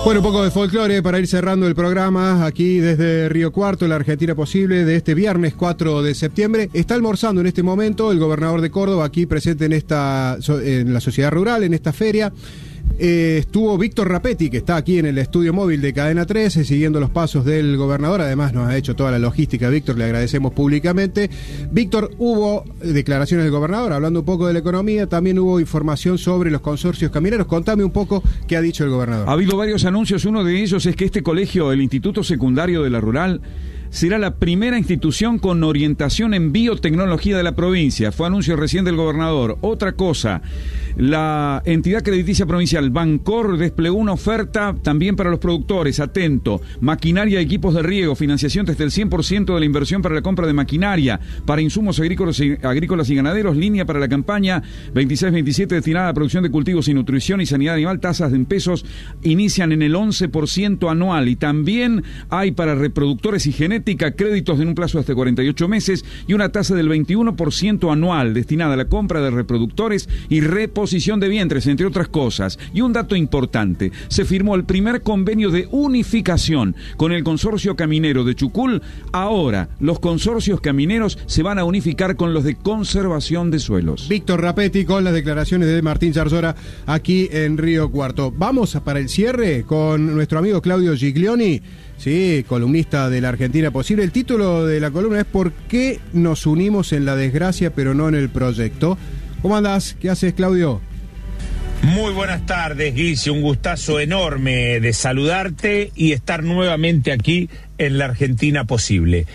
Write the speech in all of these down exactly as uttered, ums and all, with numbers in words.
Bueno, un poco de folclore para ir cerrando el programa aquí desde Río Cuarto, la Argentina Posible, de este viernes cuatro de septiembre. Está almorzando en este momento el gobernador de Córdoba, aquí presente en esta en la sociedad rural, en esta feria. Eh, estuvo Víctor Rapetti, que está aquí en el estudio móvil de Cadena trece, siguiendo los pasos del gobernador. Además nos ha hecho toda la logística, Víctor, le agradecemos públicamente. Víctor, hubo declaraciones del gobernador hablando un poco de la economía, también hubo información sobre los consorcios camineros. Contame un poco qué ha dicho el gobernador. Ha habido varios anuncios, uno de ellos es que este colegio, el Instituto Secundario de la Rural, será la primera institución con orientación en biotecnología de la provincia. Fue anuncio recién del gobernador. Otra cosa, la entidad crediticia provincial Bancor desplegó una oferta también para los productores. Atento, maquinaria, equipos de riego, financiación desde el cien por ciento de la inversión para la compra de maquinaria, para insumos agrícolas y, agrícolas y ganaderos, línea para la campaña veintiséis veintisiete destinada a la producción de cultivos y nutrición y sanidad animal. Tasas en pesos inician en el once por ciento anual, y también hay para reproductores y genéticos créditos en un plazo de hasta cuarenta y ocho meses y una tasa del veintiuno por ciento anual destinada a la compra de reproductores y reposición de vientres, entre otras cosas. Y un dato importante, se firmó el primer convenio de unificación con el consorcio caminero de Chucul. Ahora los consorcios camineros se van a unificar con los de conservación de suelos. Víctor Rapetti con las declaraciones de Martín Zarzora aquí en Río Cuarto. Vamos para el cierre con nuestro amigo Claudio Giglioni, sí, columnista de la Argentina Posible. El título de la columna es ¿Por qué nos unimos en la desgracia pero no en el proyecto? ¿Cómo andás? ¿Qué haces, Claudio? Muy buenas tardes, Guille. Un gustazo enorme de saludarte y estar nuevamente aquí en la Argentina Posible.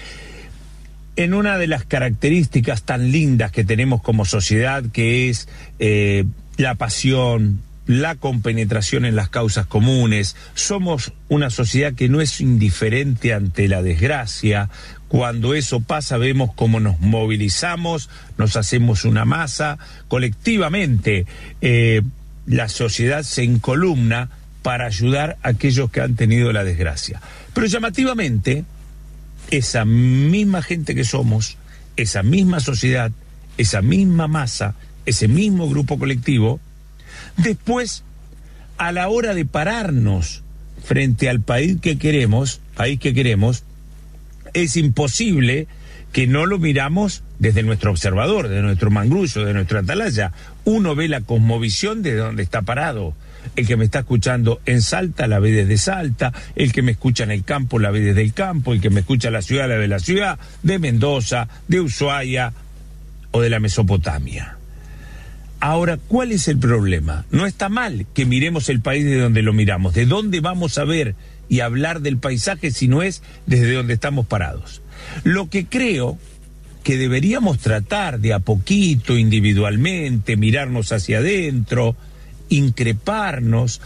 En una de las características tan lindas que tenemos como sociedad, que es eh, la pasión, la compenetración en las causas comunes. Somos una sociedad que no es indiferente ante la desgracia. Cuando eso pasa, vemos cómo nos movilizamos, nos hacemos una masa. Colectivamente, eh, la sociedad se encolumna para ayudar a aquellos que han tenido la desgracia. Pero llamativamente, esa misma gente que somos, esa misma sociedad, esa misma masa, ese mismo grupo colectivo, después, a la hora de pararnos frente al país que queremos, país que queremos, es imposible que no lo miramos desde nuestro observador, de nuestro mangrullo, de nuestra atalaya. Uno ve la cosmovisión de donde está parado. El que me está escuchando en Salta la ve desde Salta, el que me escucha en el campo la ve desde el campo, el que me escucha en la ciudad la ve de la ciudad, de Mendoza, de Ushuaia o de la Mesopotamia. Ahora, ¿cuál es el problema? No está mal que miremos el país de donde lo miramos. ¿De dónde vamos a ver y hablar del paisaje si no es desde donde estamos parados? Lo que creo que deberíamos tratar de a poquito, individualmente, mirarnos hacia adentro, increparnos,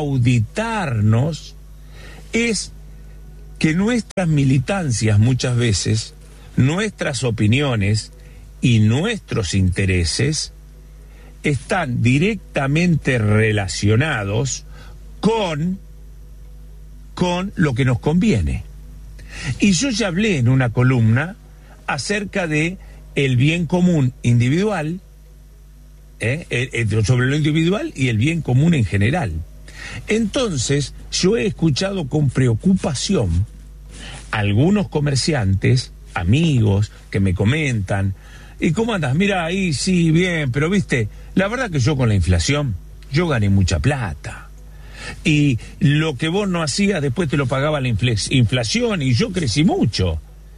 auditarnos, es que nuestras militancias muchas veces, nuestras opiniones y nuestros intereses están directamente relacionados con, con lo que nos conviene. Y yo ya hablé en una columna acerca de el bien común individual, ¿eh? el, el, sobre lo individual y el bien común en general. Entonces, yo he escuchado con preocupación a algunos comerciantes, amigos, que me comentan: ¿y cómo andas? Mira, ahí sí, bien, pero viste, la verdad que yo con la inflación, yo gané mucha plata. Y lo que vos no hacías, después te lo pagaba la inflación y yo crecí mucho.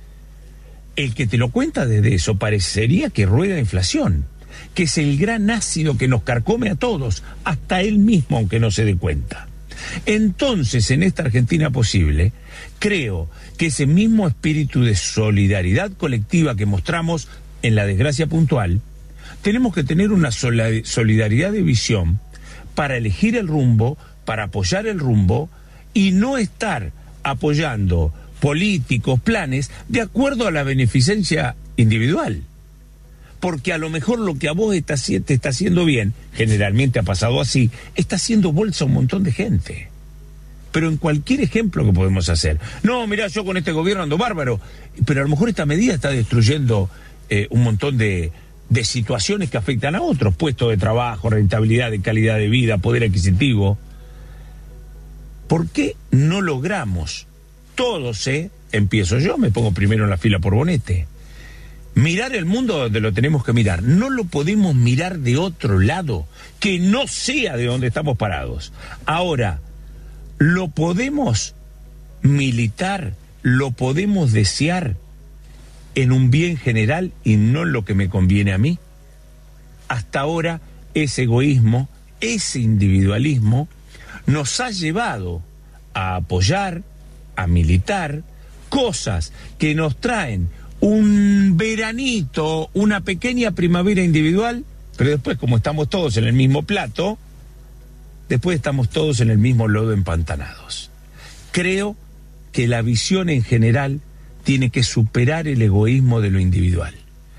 El que te lo cuenta desde eso parecería que rueda inflación, que es el gran ácido que nos carcome a todos, hasta él mismo, aunque no se dé cuenta. Entonces, en esta Argentina Posible, creo que ese mismo espíritu de solidaridad colectiva que mostramos en la desgracia puntual, tenemos que tener una solidaridad de visión para elegir el rumbo, para apoyar el rumbo y no estar apoyando políticos, planes, de acuerdo a la beneficencia individual. Porque a lo mejor lo que a vos está, te está haciendo bien, generalmente ha pasado así, está haciendo bolsa a un montón de gente. Pero en cualquier ejemplo que podemos hacer. No, mirá, yo con este gobierno ando bárbaro, pero a lo mejor esta medida está destruyendo eh, un montón de, de situaciones que afectan a otros, puestos de trabajo, rentabilidad, de calidad de vida, poder adquisitivo. ¿por qué no logramos todos, eh? Empiezo yo, me pongo primero en la fila por bonete. Mirar el mundo donde lo tenemos que mirar. No lo podemos mirar de otro lado, que no sea de donde estamos parados. Ahora, lo podemos militar, lo podemos desear en un bien general y no en lo que me conviene a mí. Hasta ahora, ese egoísmo, ese individualismo, nos ha llevado a apoyar, a militar, cosas que nos traen un veranito, una pequeña primavera individual, pero después, como estamos todos en el mismo plato, después estamos todos en el mismo lodo empantanados. Creo que la visión en general tiene que superar el egoísmo de lo individual.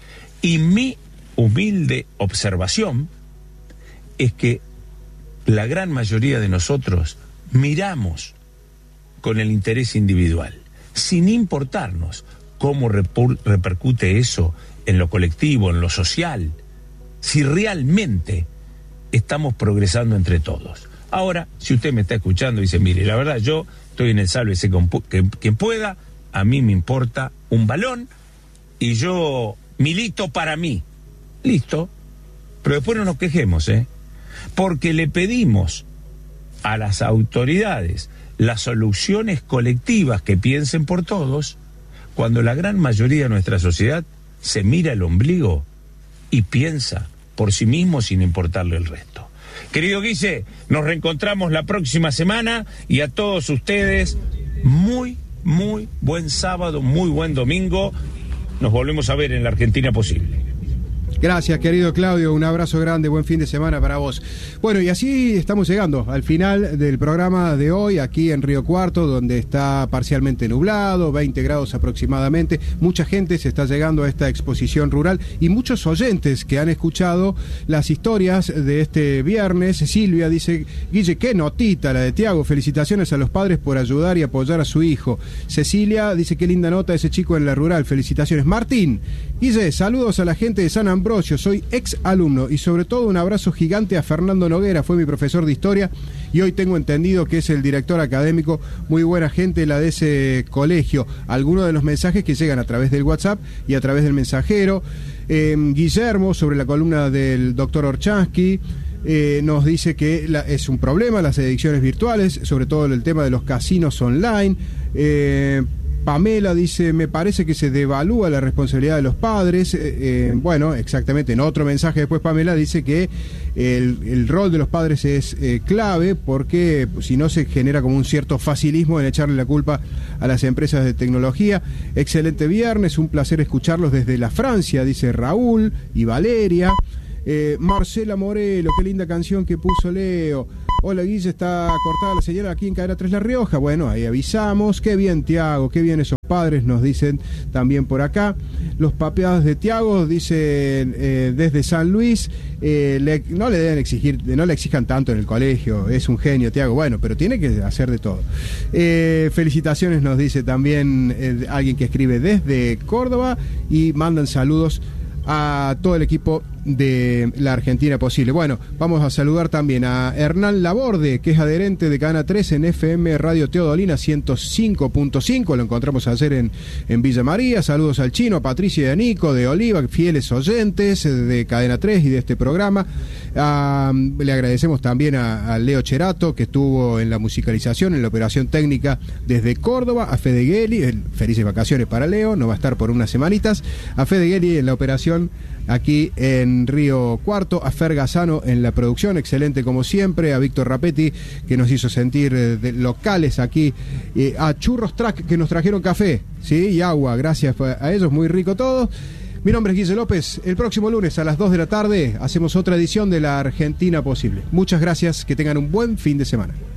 Y mi humilde observación es que la gran mayoría de nosotros miramos con el interés individual, sin importarnos cómo reper- repercute eso en lo colectivo, en lo social, si realmente estamos progresando entre todos. Ahora, si usted me está escuchando y dice, mire, la verdad yo estoy en el sálvese quien que pueda, a mí me importa un balón y yo milito para mí. Listo, pero después no nos quejemos, ¿eh? Porque le pedimos a las autoridades las soluciones colectivas que piensen por todos, cuando la gran mayoría de nuestra sociedad se mira el ombligo y piensa por sí mismo sin importarle el resto. Querido Guille, nos reencontramos la próxima semana y a todos ustedes, muy, muy buen sábado, muy buen domingo. Nos volvemos a ver en la Argentina Posible. Gracias, querido Claudio, un abrazo grande, buen fin de semana para vos. Bueno, y así estamos llegando al final del programa de hoy, aquí en Río Cuarto, donde está parcialmente nublado, veinte grados aproximadamente. Mucha gente se está llegando a esta exposición rural y muchos oyentes que han escuchado las historias de este viernes. Silvia dice, Guille, qué notita la de Tiago, felicitaciones a los padres por ayudar y apoyar a su hijo. Cecilia dice, qué linda nota ese chico en la rural, felicitaciones. Martín, Guille, saludos a la gente de San Ambrosio. Soy ex alumno y sobre todo un abrazo gigante a Fernando Noguera, fue mi profesor de historia y hoy tengo entendido que es el director académico, muy buena gente la de ese colegio. Algunos de los mensajes que llegan a través del WhatsApp y a través del mensajero. Eh, Guillermo, sobre la columna del doctor Orchansky, eh, nos dice que la, es un problema las adicciones virtuales, sobre todo el tema de los casinos online. Eh, Pamela dice, me parece que se devalúa la responsabilidad de los padres. Eh, eh, bueno, exactamente, en otro mensaje después Pamela dice que el, el rol de los padres es eh, clave porque si no se genera como un cierto facilismo en echarle la culpa a las empresas de tecnología. Excelente viernes, un placer escucharlos desde la Francia, dice Raúl y Valeria. Eh, Marcela Morelo, qué linda canción que puso Leo. Hola Guille, está cortada la señal aquí en Cadena tres La Rioja. Bueno, ahí avisamos. Qué bien Tiago, qué bien esos padres, nos dicen también por acá. Los papás de Tiago dicen eh, desde San Luis, eh, le, no le deben exigir, no le exijan tanto en el colegio, es un genio Tiago, bueno, pero tiene que hacer de todo. Eh, felicitaciones nos dice también eh, alguien que escribe desde Córdoba y mandan saludos a todo el equipo de la Argentina Posible. Bueno, vamos a saludar también a Hernán Laborde, que es adherente de Cadena tres en F M Radio Teodolina ciento cinco punto cinco, lo encontramos ayer en, en Villa María. Saludos al Chino, a Patricia y a Nico de Oliva, fieles oyentes de Cadena tres y de este programa. Ah, le agradecemos también a, a Leo Cherato, que estuvo en la musicalización, en la operación técnica desde Córdoba, a Fede Gueli, felices vacaciones para Leo, no va a estar por unas semanitas, a Fede Gueli en la operación aquí en Río Cuarto, a Fer Gazzano en la producción, excelente como siempre, a Víctor Rapetti, que nos hizo sentir eh, de locales aquí, eh, a Churros Track, que nos trajeron café, ¿sí? Y agua, gracias a ellos, muy rico todo. Mi nombre es Guille López, el próximo lunes a las dos de la tarde hacemos otra edición de la Argentina Posible. Muchas gracias, que tengan un buen fin de semana.